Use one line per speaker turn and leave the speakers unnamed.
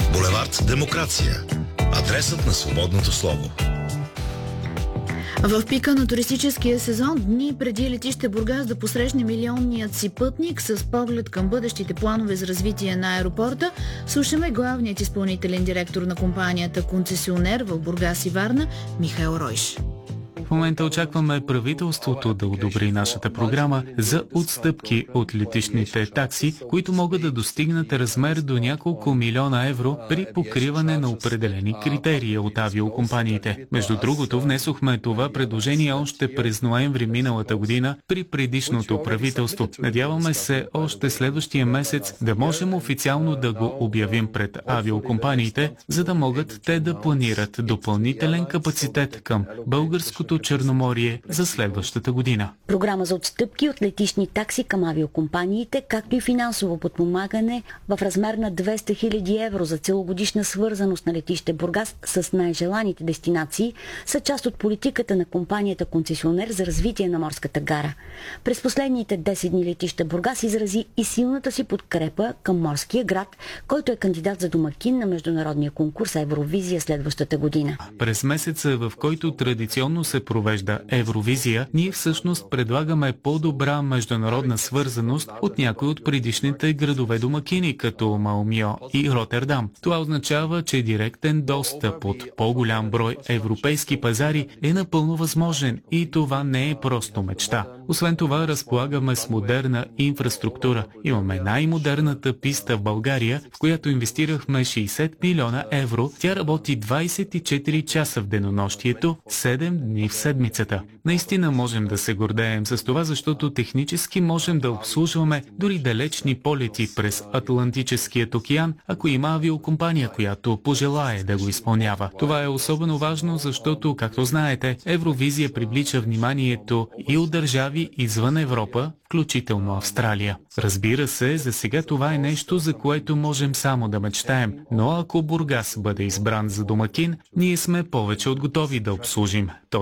Булевард Демокрация. Адресът на свободното слово.
В пика на туристическия сезон, дни преди летище Бургас да посрещне милионният си пътник с поглед към бъдещите планове за развитие на аеропорта, слушаме главният изпълнителен директор на компанията концесионер в Бургас и Варна Михаил Ройш.
В момента очакваме правителството да одобри нашата програма за отстъпки от летищните такси, които могат да достигнат размер до няколко милиона евро при покриване на определени критерии от авиокомпаниите. Между другото, внесохме това предложение още през ноември миналата година при предишното правителство. Надяваме се още следващия месец да можем официално да го обявим пред авиокомпаниите, за да могат те да планират допълнителен капацитет към българското Черноморие за следващата година.
Програма за отстъпки от летищни такси към авиокомпаниите, както и финансово подпомагане в размер на 200 000 евро за целогодишна свързаност на летище Бургас с най-желаните дестинации, са част от политиката на компанията концесионер за развитие на морската гара. През последните 10 дни летище Бургас изрази и силната си подкрепа към морския град, който е кандидат за домакин на международния конкурс Евровизия следващата година.
През месеца, в който традиционно се провежда Евровизия, ние всъщност предлагаме по-добра международна свързаност от някои от предишните градове домакини, като Малмио и Ротердам. Това означава, че директен достъп от по-голям брой европейски пазари е напълно възможен и това не е просто мечта. Освен това, разполагаме с модерна инфраструктура. Имаме най-модерната писта в България, в която инвестирахме 60 милиона евро. Тя работи 24 часа в денонощието, 7 дни в седмицата. Наистина можем да се гордеем с това, защото технически можем да обслужваме дори далечни полети през Атлантическият океан, ако има авиокомпания, която пожелае да го изпълнява. Това е особено важно, защото, както знаете, Евровизия привлича вниманието и от държави извън Европа, включително Австралия. Разбира се, за сега това е нещо, за което можем само да мечтаем, но ако Бургас бъде избран за домакин, ние сме повече от готови да обслужим